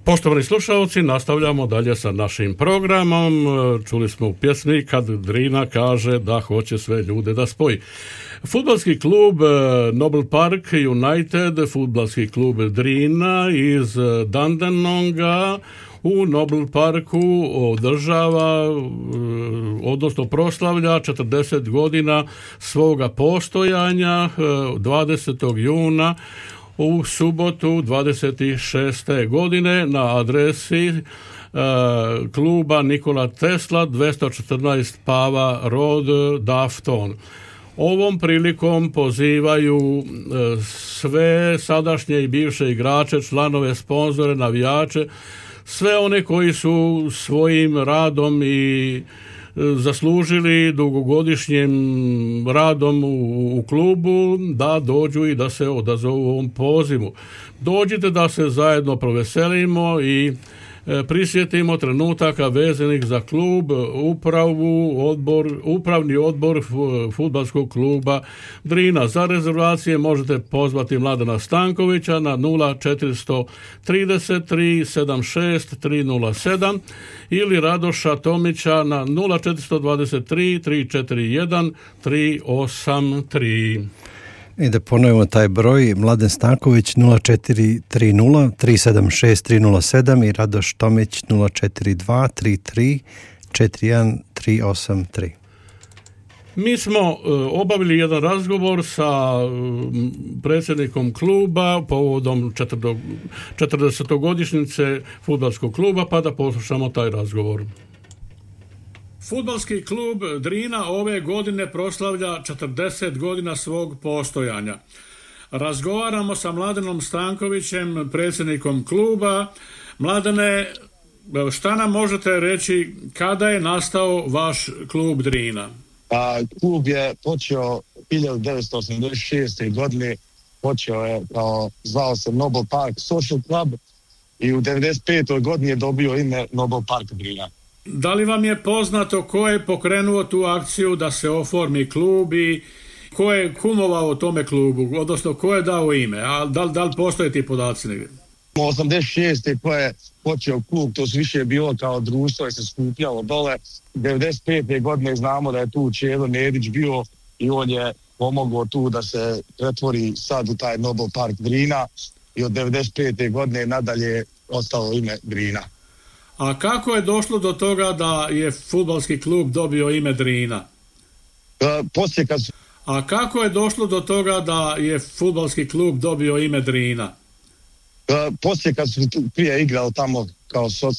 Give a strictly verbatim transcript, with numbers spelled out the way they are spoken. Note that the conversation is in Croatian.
Poštovani slušalci, nastavljamo dalje sa našim programom. Čuli smo u pjesmi kad Drina kaže da hoće sve ljude da spoji. Fudbalski klub Noble Park United, fudbalski klub Drina iz Dandenonga u Noble Parku održava, odnosno proslavlja četrdeset godina svoga postojanja dvadesetog juna u subotu dvadeset šeste godine na adresi e, kluba Nikola Tesla dvjesto četrnaest Pava Road, Dafton. Ovom prilikom pozivaju e, sve sadašnje i bivše igrače, članove, sponzore, navijače, sve one koji su svojim radom i zaslužili dugogodišnjim radom u, u klubu da dođu i da se odazovu ovom pozivu. Dođite da se zajedno proveselimo i e, prisjetimo trenutaka vezanih za klub, upravu, odbor, upravni odbor fudbalskog kluba Drina. Za rezervacije možete pozvati Mladena Stankovića na nula četiri tri tri sedam šest tri nula sedam ili Radoša Tomića na nula četiri dva tri tri četiri jedan tri osam tri. I da ponovimo taj broj, Mladen Stanković nula četiri tri nula tri sedam šest tri nula sedam i Radoš Tomić nula četiri dva tri tri četiri jedan tri osam tri. Mi smo e, obavili jedan razgovor sa e, predsjednikom kluba povodom četrdesetogodišnjice fudbalskog kluba, pa da poslušamo taj razgovor. Fudbalski klub Drina ove godine proslavlja četrdeset godina svog postojanja. Razgovaramo sa Mladenom Stankovićem, predsjednikom kluba. Mladene, šta nam možete reći kada je nastao vaš klub Drina? A, klub je počeo hiljadu devetsto osamdeset šeste. godine, počeo je kao, zvao se Noble Park Social Club i u devedeset petoj. godini je dobio ime Noble Park Drina. Da li vam je poznato ko je pokrenuo tu akciju da se oformi klub i ko je kumovao tome klubu, odnosno ko je dao ime, a da li, da li postoje ti podaci negdje? osamdeset šeste. ko je počeo klub, to su više bilo kao društvo i se skupljalo dole. devedeset pete. godine znamo da je tu Čedo Nedić bio i on je pomogao tu da se pretvori sad u taj Noble Park Drina i od devedeset pete. godine nadalje ostalo ime Drina. A kako je došlo do toga da je fudbalski klub dobio ime Drina? Uh, poslije kad su... A kako je došlo do toga da je fudbalski klub dobio ime Drina? Uh, poslije kad su prije igrali tamo kao soc